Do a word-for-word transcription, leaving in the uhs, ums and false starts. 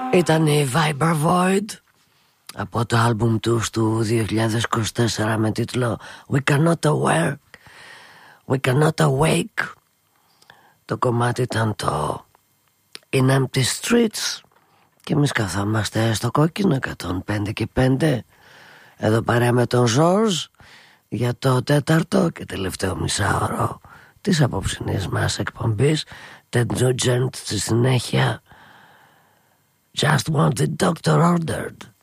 Ήταν η Viper Void από το άλμπουμ του του δύο χιλιάδες είκοσι τέσσερα με τίτλο We Cannot Aware We Cannot Awake. Το κομμάτι ήταν το In Empty Streets και εμείς καθόμαστε στο κόκκινο εκατόν πέντε και πέντε εδώ παρέα με τον Ζορζ για το τέταρτο και τελευταίο μισάωρο της απόψινής μας εκπομπής. Ted Nugent στη συνέχεια. Just what the doctor ordered.